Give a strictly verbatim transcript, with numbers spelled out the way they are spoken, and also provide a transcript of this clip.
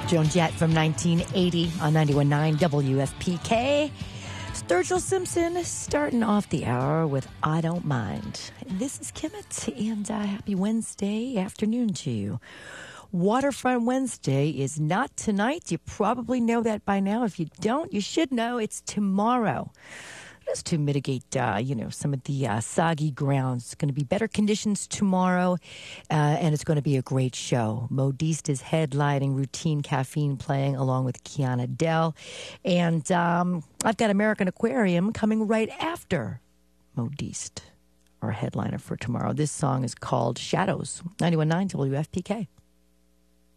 Joan Jett from nineteen eighty on ninety-one point nine W F P K. Sturgill Simpson starting off the hour with I Don't Mind. This is Kimmett, and uh, happy Wednesday afternoon to you. Waterfront Wednesday is not tonight. You probably know that by now. If you don't, you should know it's tomorrow. Just to mitigate, uh, you know, some of the uh, soggy grounds. It's going to be better conditions tomorrow, uh, and it's going to be a great show. Modiste is headlining, Routine Caffeine playing along with Kiana Dell. And um, I've got American Aquarium coming right after Modiste, our headliner for tomorrow. This song is called Shadows, ninety-one point nine W F P K.